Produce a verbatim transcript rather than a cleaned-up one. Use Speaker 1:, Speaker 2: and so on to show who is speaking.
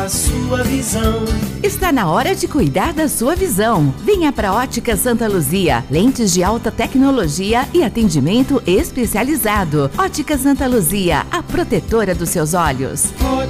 Speaker 1: A sua visão.
Speaker 2: Está na hora de cuidar da sua visão. Venha para Ótica Santa Luzia. Lentes de alta tecnologia e atendimento especializado. Ótica Santa Luzia, a protetora dos seus olhos.
Speaker 1: Ótica